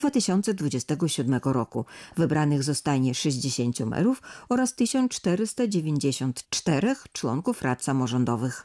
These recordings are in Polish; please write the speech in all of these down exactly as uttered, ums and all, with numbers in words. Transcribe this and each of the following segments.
dwa tysiące dwudziestego siódmego roku. Wybranych zostanie sześćdziesięciu merów oraz tysiąc czterysta dziewięćdziesiąt cztery członków rad samorządowych.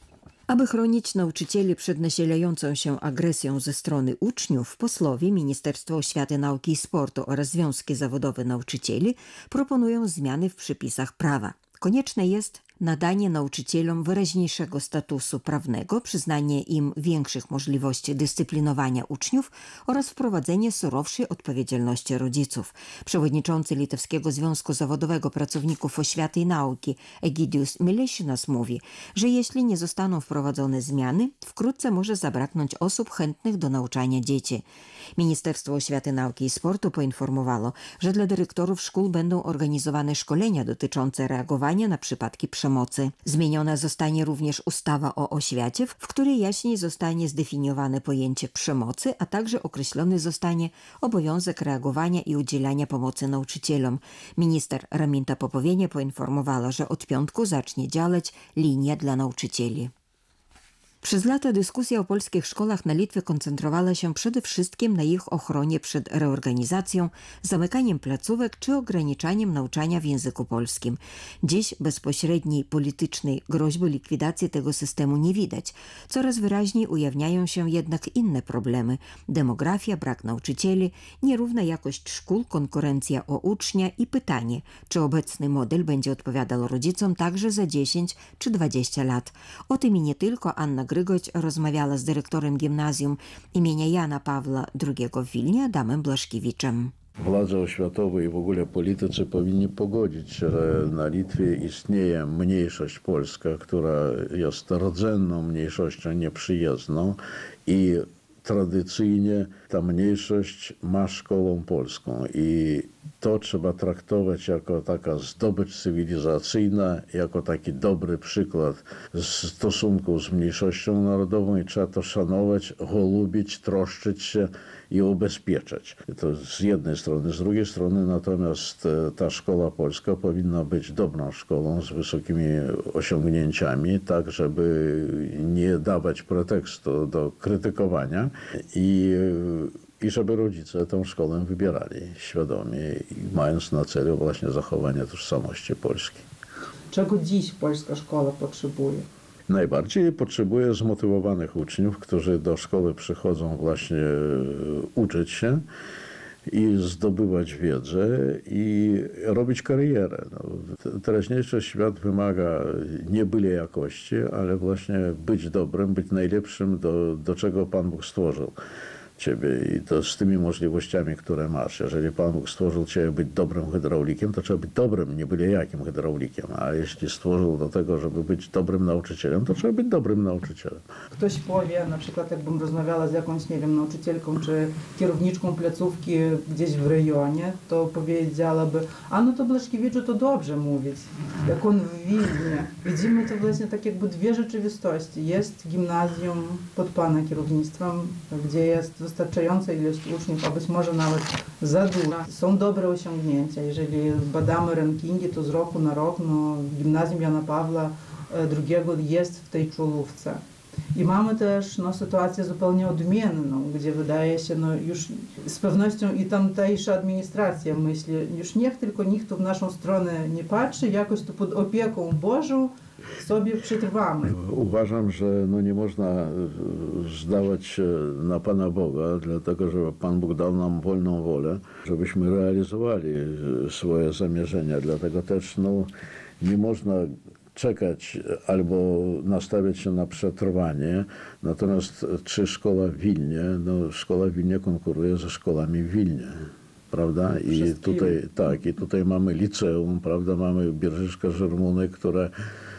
Aby chronić nauczycieli przed nasilającą się agresją ze strony uczniów, posłowie, Ministerstwo Oświaty, Nauki i Sportu oraz Związki Zawodowe Nauczycieli proponują zmiany w przepisach prawa. Konieczne jest nadanie nauczycielom wyraźniejszego statusu prawnego, przyznanie im większych możliwości dyscyplinowania uczniów oraz wprowadzenie surowszej odpowiedzialności rodziców. Przewodniczący Litewskiego Związku Zawodowego Pracowników Oświaty i Nauki Egidius Milesinas mówi, że jeśli nie zostaną wprowadzone zmiany, wkrótce może zabraknąć osób chętnych do nauczania dzieci. Ministerstwo Oświaty, Nauki i Sportu poinformowało, że dla dyrektorów szkół będą organizowane szkolenia dotyczące reagowania na przypadki przemocy. Zmieniona zostanie również ustawa o oświacie, w której jaśniej zostanie zdefiniowane pojęcie przemocy, a także określony zostanie obowiązek reagowania i udzielania pomocy nauczycielom. Minister Raminta Popowienie poinformowała, że od piątku zacznie działać linia dla nauczycieli. Przez lata dyskusja o polskich szkołach na Litwie koncentrowała się przede wszystkim na ich ochronie przed reorganizacją, zamykaniem placówek czy ograniczaniem nauczania w języku polskim. Dziś bezpośredniej politycznej groźby likwidacji tego systemu nie widać. Coraz wyraźniej ujawniają się jednak inne problemy: demografia, brak nauczycieli, nierówna jakość szkół, konkurencja o ucznia i pytanie, czy obecny model będzie odpowiadał rodzicom także za dziesięć czy dwadzieścia lat. O tym i nie tylko Anna Grygoć rozmawiała z dyrektorem gimnazjum imienia Jana Pawła drugiego w Wilnie, Adamem Blaszkiewiczem. Władze oświatowe i w ogóle politycy powinni pogodzić się, że na Litwie istnieje mniejszość polska, która jest rdzenną mniejszością nieprzyjezdną i tradycyjnie ta mniejszość ma szkołę polską i to trzeba traktować jako taka zdobycz cywilizacyjna, jako taki dobry przykład stosunku z mniejszością narodową i trzeba to szanować, holubić, troszczyć się i ubezpieczać. To z jednej strony. Z drugiej strony natomiast ta szkoła polska powinna być dobrą szkołą z wysokimi osiągnięciami, tak żeby nie dawać pretekstu do krytykowania i I żeby rodzice tę szkołę wybierali świadomie, mając na celu właśnie zachowanie tożsamości Polski. Czego dziś polska szkoła potrzebuje? Najbardziej potrzebuje zmotywowanych uczniów, którzy do szkoły przychodzą właśnie uczyć się i zdobywać wiedzę i robić karierę. No, teraźniejszy świat wymaga nie byle jakości, ale właśnie być dobrym, być najlepszym, do, do czego Pan Bóg stworzył Ciebie i to z tymi możliwościami, które masz. Jeżeli Pan Bóg stworzył Ciebie być dobrym hydraulikiem, to trzeba być dobrym, nie byle jakim hydraulikiem. A jeśli stworzył do tego, żeby być dobrym nauczycielem, to trzeba być dobrym nauczycielem. Ktoś powie, na przykład jakbym rozmawiała z jakąś, nie wiem, nauczycielką czy kierowniczką placówki gdzieś w rejonie, to powiedziałaby, a no to Blaszkiewiczu to dobrze mówić, jak on w Wilnie. Widzimy to właśnie tak jakby dwie rzeczywistości. Jest gimnazjum pod Pana kierownictwem, gdzie jest wystarczająca ilość uczniów, a być może nawet za duża. Są dobre osiągnięcia. Jeżeli badamy rankingi, to z roku na rok no, gimnazjum Jana Pawła drugiego jest w tej czołówce. I mamy też no, sytuację zupełnie odmienną, gdzie wydaje się, no już z pewnością i tamtejsza administracja myśli, już niech tylko nikt tu w naszą stronę nie patrzy, jakoś tu pod opieką Bożą sobie przetrwamy. Uważam, że no nie można zdawać się na Pana Boga, dlatego że Pan Bóg dał nam wolną wolę, żebyśmy realizowali swoje zamierzenia. Dlatego też no, nie można czekać albo nastawiać się na przetrwanie. Natomiast czy szkoła w Wilnie? No, szkoła w Wilnie konkuruje ze szkołami w Wilnie. Prawda? I tutaj, tak, i tutaj mamy liceum, prawda? Mamy Bierzyszka, Żermuny, które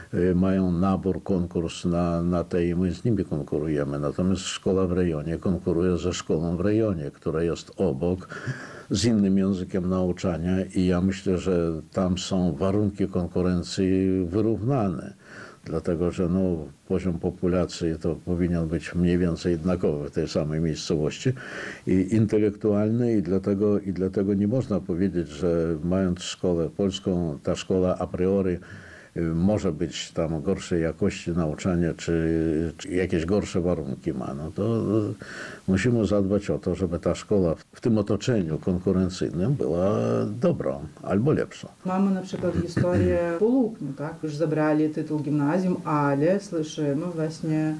mają nabór, konkurs na, na te i my z nimi konkurujemy. Natomiast szkoła w rejonie konkuruje ze szkołą w rejonie, która jest obok, z innym językiem nauczania i ja myślę, że tam są warunki konkurencji wyrównane. Dlatego, że no, poziom populacji to powinien być mniej więcej jednakowy w tej samej miejscowości i intelektualny i dlatego, i dlatego nie można powiedzieć, że mając szkołę polską, ta szkoła a priori może być tam gorszej jakości nauczania, czy, czy jakieś gorsze warunki ma, no to musimy zadbać o to, żeby ta szkoła w tym otoczeniu konkurencyjnym była dobrą albo lepszą. Mamy na przykład historię po Lubniu, tak? Już zabrali tytuł gimnazjum, ale słyszymy właśnie,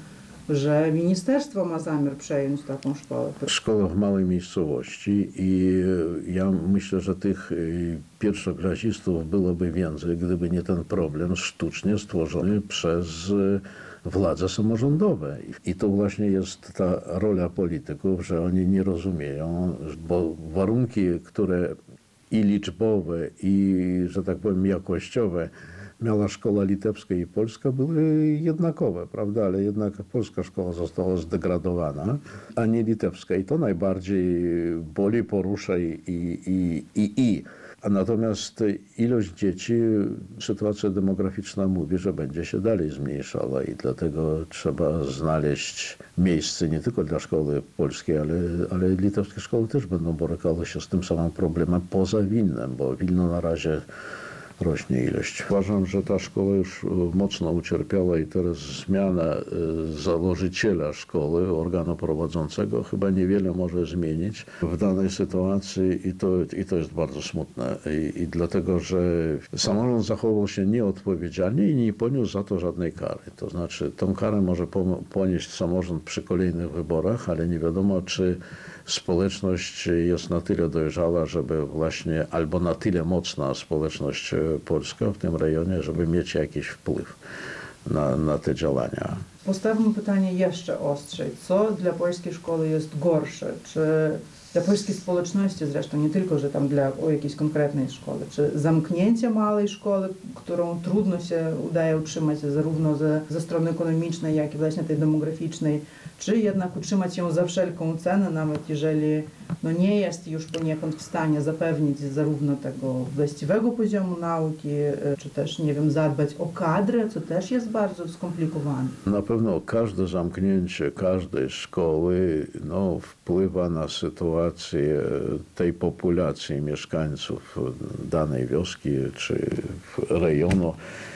że ministerstwo ma zamiar przejąć taką szkołę. Szkoła w małej miejscowości i ja myślę, że tych pierwszoklasistów byłoby więcej, gdyby nie ten problem sztucznie stworzony przez władze samorządowe. I to właśnie jest ta rola polityków, że oni nie rozumieją, bo warunki, które i liczbowe, i, że tak powiem, jakościowe miała szkoła litewska i polska, były jednakowe, prawda? Ale jednak polska szkoła została zdegradowana, a nie litewska. I to najbardziej boli, porusza i, i, i, i. A natomiast ilość dzieci, sytuacja demograficzna mówi, że będzie się dalej zmniejszała i dlatego trzeba znaleźć miejsce nie tylko dla szkoły polskiej, ale, ale litewskie szkoły też będą borykały się z tym samym problemem poza Wilnem, bo Wilno na razie rośnie ilość. Uważam, że ta szkoła już mocno ucierpiała i teraz zmiana założyciela szkoły, organu prowadzącego chyba niewiele może zmienić w danej sytuacji i to, i to jest bardzo smutne. I, i dlatego, że samorząd zachował się nieodpowiedzialnie i nie poniósł za to żadnej kary. To znaczy, tą karę może ponieść samorząd przy kolejnych wyborach, ale nie wiadomo, czy społeczność jest na tyle dojrzała, żeby właśnie, albo na tyle mocna społeczność polska w tym rejonie, żeby mieć jakiś wpływ na, na te działania. Postawmy pytanie jeszcze ostrzej. Co dla polskiej szkoły jest gorsze? Czy dla polskiej społeczności zresztą, nie tylko, że tam dla o jakiejś konkretnej szkoły, czy zamknięcie małej szkoły, którą trudno się udaje utrzymać zarówno ze, ze strony ekonomicznej, jak i właśnie tej demograficznej, czy jednak utrzymać ją za wszelką cenę, nawet jeżeli no, nie jest już poniekąd w stanie zapewnić zarówno tego właściwego poziomu nauki, czy też, nie wiem, zadbać o kadrę, co też jest bardzo skomplikowane. Na pewno każde zamknięcie każdej szkoły no, wpływa na sytuację tej populacji mieszkańców danej wioski czy rejonu.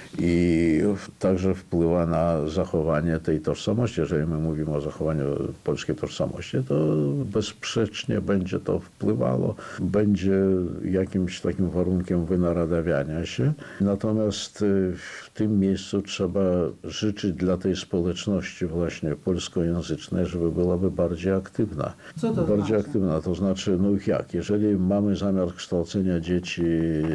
I także wpływa na zachowanie tej tożsamości. Jeżeli my mówimy o zachowaniu polskiej tożsamości, to bezsprzecznie będzie to wpływało, będzie jakimś takim warunkiem wynaradawiania się. Natomiast w tym miejscu trzeba życzyć dla tej społeczności właśnie polskojęzycznej, żeby byłaby bardziej aktywna. Co to bardziej znaczy? aktywna, to znaczy, no jak, jeżeli mamy zamiar kształcenia dzieci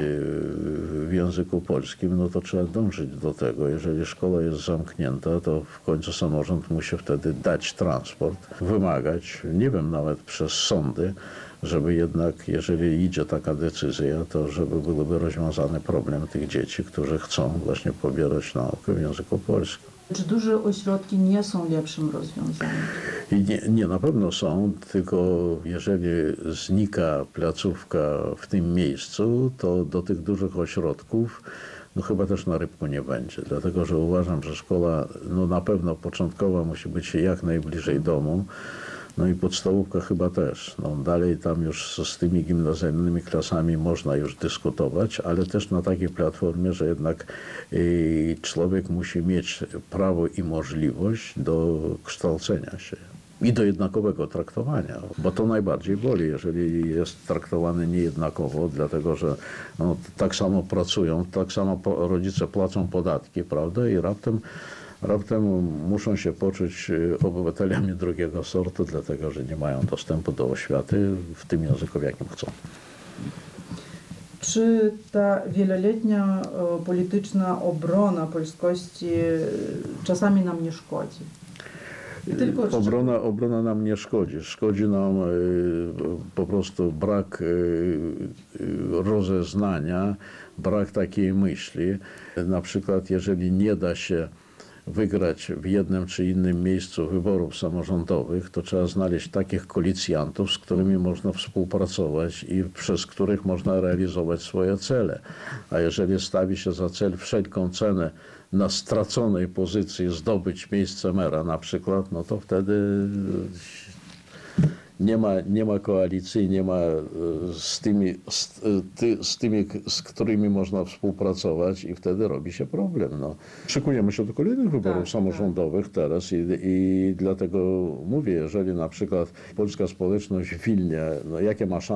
w języku polskim, no to trzeba dążyć do tego. Jeżeli szkoła jest zamknięta, to w końcu samorząd musi wtedy dać transport, wymagać, nie wiem, nawet przez sądy, żeby jednak, jeżeli idzie taka decyzja, to żeby byłby rozwiązany problem tych dzieci, którzy chcą właśnie pobierać naukę w języku polskim. Czy duże ośrodki nie są lepszym rozwiązaniem? I nie, nie, na pewno są, tylko jeżeli znika placówka w tym miejscu, to do tych dużych ośrodków no chyba też na rybku nie będzie, dlatego że uważam, że szkoła no na pewno początkowa musi być jak najbliżej domu, no i podstawówka chyba też. No dalej tam już z tymi gimnazjalnymi klasami można już dyskutować, ale też na takiej platformie, że jednak y, człowiek musi mieć prawo i możliwość do kształcenia się. I do jednakowego traktowania, bo to najbardziej boli, jeżeli jest traktowany niejednakowo, dlatego że no, tak samo pracują, tak samo rodzice płacą podatki, prawda, i raptem, raptem muszą się poczuć obywatelami drugiego sortu, dlatego że nie mają dostępu do oświaty w tym języku, w jakim chcą. Czy ta wieloletnia e, polityczna obrona polskości czasami nam nie szkodzi? Tylko Obrona, obrona nam nie szkodzi. Szkodzi nam y, po prostu brak y, rozeznania, brak takiej myśli. Na przykład, jeżeli nie da się wygrać w jednym czy innym miejscu wyborów samorządowych, to trzeba znaleźć takich koalicjantów, z którymi można współpracować i przez których można realizować swoje cele. A jeżeli stawi się za cel wszelką cenę na straconej pozycji zdobyć miejsce mera na przykład, no to wtedy nie ma, nie ma koalicji, nie ma e, z tymi, z, ty, z tymi, z którymi można współpracować i wtedy robi się problem. No. Szykujemy się do kolejnych wyborów Tak, samorządowych teraz i, i dlatego mówię, jeżeli na przykład polska społeczność w Wilnie, no jakie ma szanse